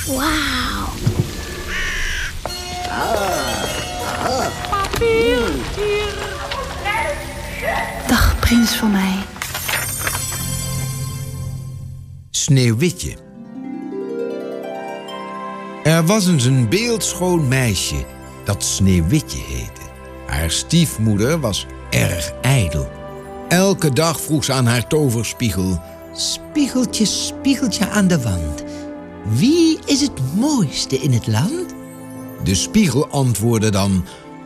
Wauw. Dag, prins van mij. Sneeuwwitje. Er was eens een beeldschoon meisje dat Sneeuwwitje heette. Haar stiefmoeder was erg ijdel. Elke dag vroeg ze aan haar toverspiegel: spiegeltje, spiegeltje aan de wand, wie is het mooiste in het land? De spiegel antwoordde dan: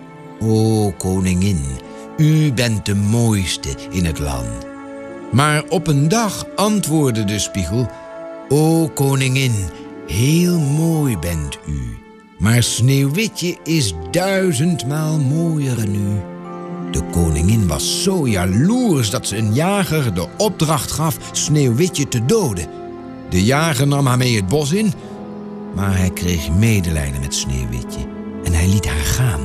o koningin, u bent de mooiste in het land. Maar op een dag antwoordde de spiegel: o koningin, heel mooi bent u, maar Sneeuwwitje is 1000-maal mooier dan u. De koningin was zo jaloers dat ze een jager de opdracht gaf Sneeuwwitje te doden. De jager nam haar mee het bos in, maar hij kreeg medelijden met Sneeuwwitje en hij liet haar gaan.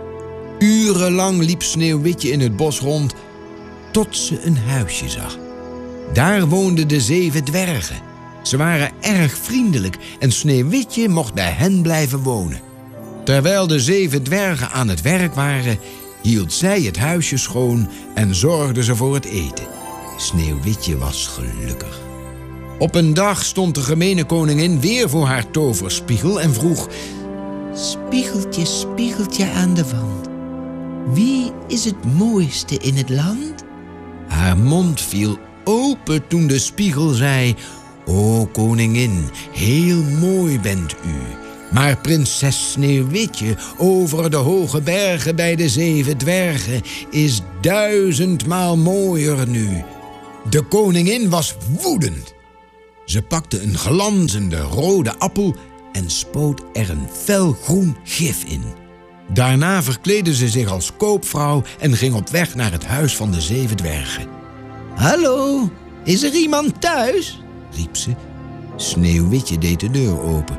Urenlang liep Sneeuwwitje in het bos rond tot ze een huisje zag. Daar woonden de 7 dwergen. Ze waren erg vriendelijk en Sneeuwwitje mocht bij hen blijven wonen. Terwijl de 7 dwergen aan het werk waren, hield zij het huisje schoon en zorgde ze voor het eten. Sneeuwwitje was gelukkig. Op een dag stond de gemene koningin weer voor haar toverspiegel en vroeg: spiegeltje, spiegeltje aan de wand, wie is het mooiste in het land? Haar mond viel open toen de spiegel zei: o koningin, heel mooi bent u, maar prinses Sneeuwwitje over de hoge bergen bij de 7 dwergen is 1000-maal mooier nu. De koningin was woedend. Ze pakte een glanzende rode appel en spoot er een felgroen gif in. Daarna verkleedde ze zich als koopvrouw en ging op weg naar het huis van de 7 dwergen. Hallo, is er iemand thuis? Riep ze. Sneeuwwitje deed de deur open.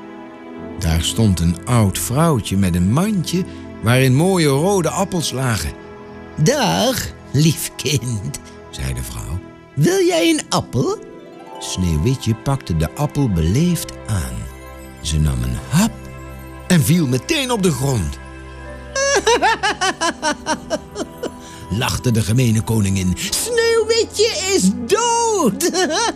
Daar stond een oud vrouwtje met een mandje waarin mooie rode appels lagen. Dag, lief kind, zei de vrouw. Wil jij een appel? Sneeuwwitje pakte de appel beleefd aan. Ze nam een hap en viel meteen op de grond. Lachte de gemene koningin. Sneeuwwitje is dood!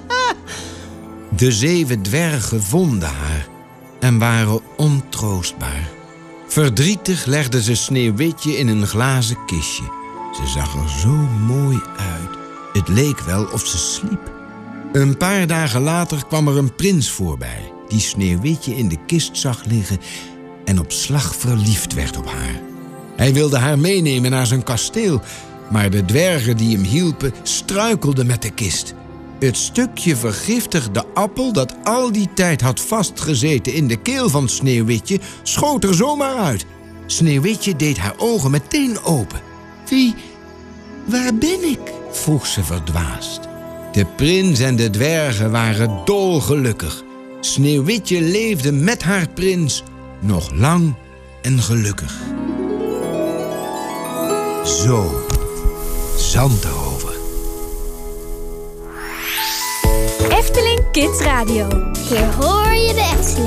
De 7 dwergen vonden haar en waren ontroostbaar. Verdrietig legden ze Sneeuwwitje in een glazen kistje. Ze zag er zo mooi uit. Het leek wel of ze sliep. Een paar dagen later kwam er een prins voorbij die Sneeuwwitje in de kist zag liggen en op slag verliefd werd op haar. Hij wilde haar meenemen naar zijn kasteel, maar de dwergen die hem hielpen struikelden met de kist. Het stukje vergiftigde appel dat al die tijd had vastgezeten in de keel van Sneeuwwitje schoot er zomaar uit. Sneeuwwitje deed haar ogen meteen open. Waar ben ik? Vroeg ze verdwaasd. De prins en de dwergen waren dolgelukkig. Sneeuwwitje leefde met haar prins nog lang en gelukkig. Zo, Zandrover. Efteling Kids Radio. Hier hoor je de Efteling.